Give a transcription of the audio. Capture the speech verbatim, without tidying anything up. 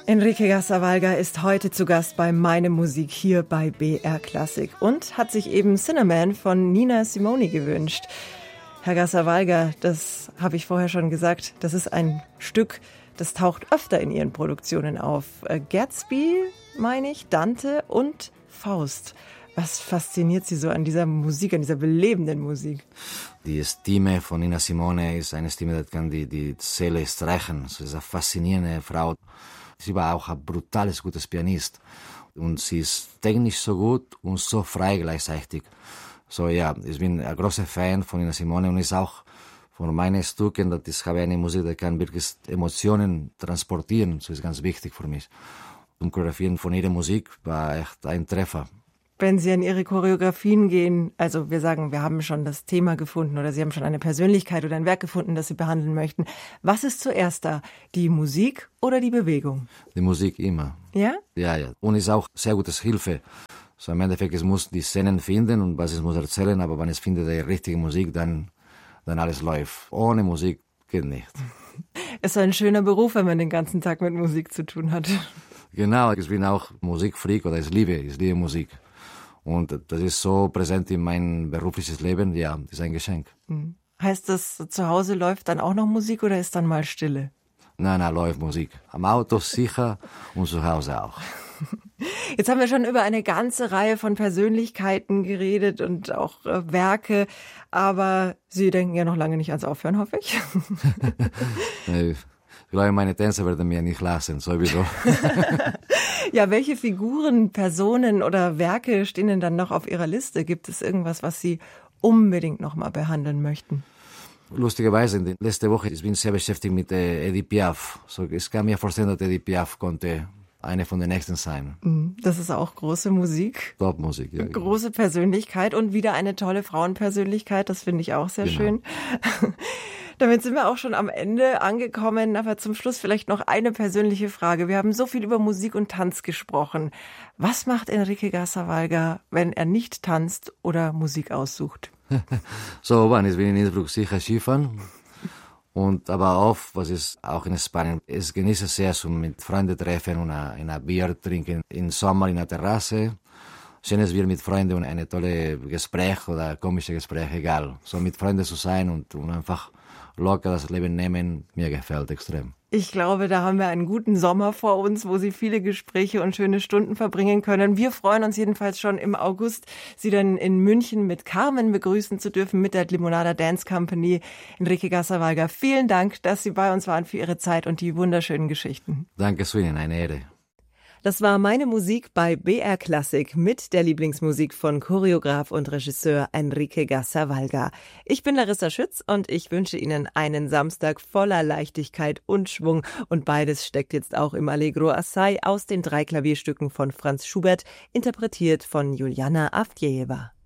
Enrique Gazzarvalga ist heute zu Gast bei Meine Musik hier bei B R Klassik und hat sich eben Cinnamon von Nina Simone gewünscht. Herr Gazzarvalga, das habe ich vorher schon gesagt, das ist ein Stück, das taucht öfter in Ihren Produktionen auf. Gatsby, meine ich, Dante und Faust. Was fasziniert Sie so an dieser Musik, an dieser belebenden Musik? Die Stimme von Nina Simone ist eine Stimme, die kann die, die Seele streichen. Sie ist eine faszinierende Frau. Sie war auch ein brutales, gutes Pianist. Und sie ist technisch so gut und so frei gleichzeitig. So ja, ich bin ein großer Fan von Nina Simone und ist auch von meinen Stücken, das ist habe eine Musik, die kann wirklich Emotionen transportieren. So ist ganz wichtig für mich. Und Choreografieren von ihrer Musik war echt ein Treffer. Wenn Sie an Ihre Choreografien gehen, also wir sagen, wir haben schon das Thema gefunden oder Sie haben schon eine Persönlichkeit oder ein Werk gefunden, das Sie behandeln möchten. Was ist zuerst da? Die Musik oder die Bewegung? Die Musik immer. Ja? Ja, ja. Und ist auch sehr gutes Hilfe. So im Endeffekt, es muss die Szenen finden und was es muss erzählen, aber wenn es findet die richtige Musik, dann, dann alles läuft. Ohne Musik geht nicht. Es ist ein schöner Beruf, wenn man den ganzen Tag mit Musik zu tun hat. Genau, ich bin auch Musikfreak oder ich liebe, ich liebe Musik. Und das ist so präsent in mein berufliches Leben, ja, das ist ein Geschenk. Mhm. Heißt das, zu Hause läuft dann auch noch Musik oder ist dann mal Stille? Nein, nein, läuft Musik. Am Auto sicher und zu Hause auch. Jetzt haben wir schon über eine ganze Reihe von Persönlichkeiten geredet und auch äh, Werke, aber Sie denken ja noch lange nicht ans Aufhören, hoffe ich. Ich glaube, meine Tänzer werden mir nicht lassen, sowieso. Ja, welche Figuren, Personen oder Werke stehen denn dann noch auf Ihrer Liste? Gibt es irgendwas, was Sie unbedingt noch mal behandeln möchten? Lustigerweise, letzte Woche, ich bin sehr beschäftigt mit äh, Edith Piaf. So, ich kann mir vorstellen, dass Edith Piaf konnte eine von den nächsten sein. Das ist auch große Musik. Top-Musik, ja. Große Persönlichkeit und wieder eine tolle Frauenpersönlichkeit. Das finde ich auch sehr Genau. schön. Damit sind wir auch schon am Ende angekommen, aber zum Schluss vielleicht noch eine persönliche Frage. Wir haben so viel über Musik und Tanz gesprochen. Was macht Enrique Gazzarvalga, wenn er nicht tanzt oder Musik aussucht? So, wann? Ich bin in Innsbruck sicher Skifahren. Und aber oft, was ist auch in Spanien, ich genieße sehr, so mit Freunden treffen und ein, ein Bier trinken. Im Sommer in der Terrasse. Schönes Bier mit Freunden und eine tolle Gespräch oder komische Gespräch, egal. So mit Freunden zu sein und, und einfach locker das Leben nehmen, mir gefällt extrem. Ich glaube, da haben wir einen guten Sommer vor uns, wo Sie viele Gespräche und schöne Stunden verbringen können. Wir freuen uns jedenfalls schon im August, Sie dann in München mit Carmen begrüßen zu dürfen, mit der Limonada Dance Company. Enrique Gazzarvalga, vielen Dank, dass Sie bei uns waren für Ihre Zeit und die wunderschönen Geschichten. Danke, Swinen, eine Ehre. Das war meine Musik bei B R Klassik mit der Lieblingsmusik von Choreograf und Regisseur Enrique Gazzarvalga. Ich bin Larissa Schütz und ich wünsche Ihnen einen Samstag voller Leichtigkeit und Schwung. Und beides steckt jetzt auch im Allegro Assai aus den drei Klavierstücken von Franz Schubert, interpretiert von Juliana Avdjejewa.